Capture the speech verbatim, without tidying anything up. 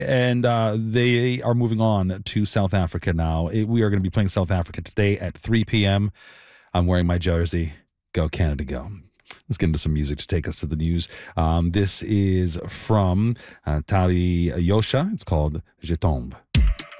and uh, they are moving on to South Africa now. It- we are going to be playing South Africa today at three p.m. I'm wearing my jersey. Go Canada, go. Let's get into some music to take us to the news. Um, this is from uh, Tali Yosha. It's called Je Tombe.